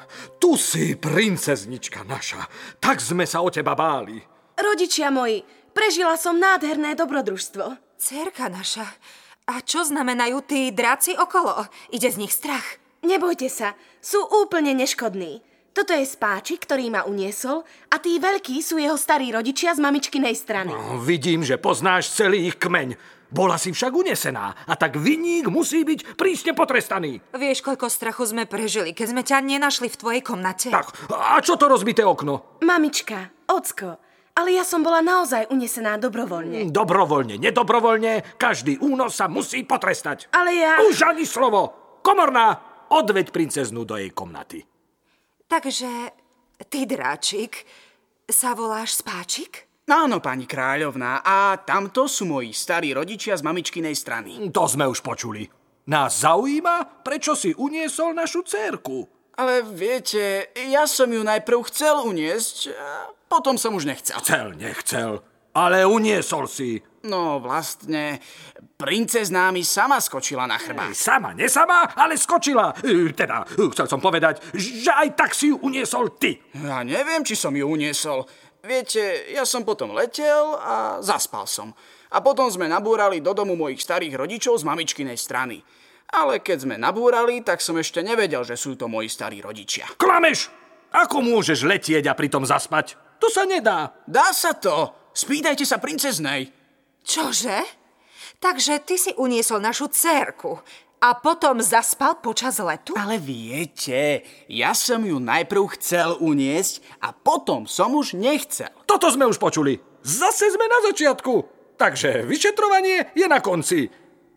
Tu si, princeznička naša. Tak sme sa o teba báli. Rodičia moji, prežila som nádherné dobrodružstvo. Dcérka naša, a čo znamenajú tí draci okolo? Ide z nich strach? Nebojte sa, sú úplne neškodní. Toto je spáčik, ktorý ma uniesol, a tí veľkí sú jeho starí rodičia z mamičkinej strany. No, vidím, že poznáš celý ich kmeň. Bola si však unesená a tak vinník musí byť prísne potrestaný. Vieš, koľko strachu sme prežili, keď sme ťa nenašli v tvojej komnate? Tak, a čo to rozbité okno? Mamička, ocko, ale ja som bola naozaj unesená dobrovoľne. Dobrovoľne, nedobrovoľne, každý únos sa musí potrestať. Ale ja... Už ani slovo. Komorná, odveď princeznu do jej komnaty. Takže ty, dráčik, sa voláš Spáčik? Áno, pani kráľovná, a tamto sú moji starí rodičia z mamičkinej strany. To sme už počuli. Nás zaujíma, prečo si uniesol našu dcérku. Ale viete, ja som ju najprv chcel uniesť, a potom som už nechcel. Nechcel, ale uniesol si. No vlastne, princezná mi sama skočila na chrbát. Sama, nesama, ale skočila. Teda, chcel som povedať, že aj tak si ju uniesol ty. Ja neviem, či som ju uniesol. Viete, ja som potom letel a zaspal som. A potom sme nabúrali do domu mojich starých rodičov z mamičkinej strany. Ale keď sme nabúrali, tak som ešte nevedel, že sú to moji starí rodičia. Klameš! Ako môžeš letieť a pritom zaspať? To sa nedá. Dá sa to. Spýtajte sa princeznej. Čože? Takže ty si uniesol našu dcérku a potom zaspal počas letu? Ale viete, ja som ju najprv chcel uniesť a potom som už nechcel. Toto sme už počuli. Zase sme na začiatku. Takže vyšetrovanie je na konci.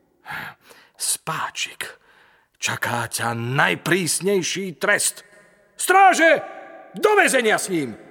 Spáčik, čaká ťa najprísnejší trest. Stráže, do väzenia s ním!